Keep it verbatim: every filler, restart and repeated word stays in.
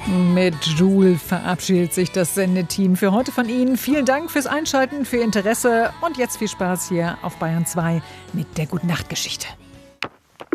Mit Joule verabschiedet sich das Sendeteam für heute von Ihnen. Vielen Dank fürs Einschalten, für Ihr Interesse und jetzt viel Spaß hier auf Bayern zwei mit der Gute-Nacht-Geschichte.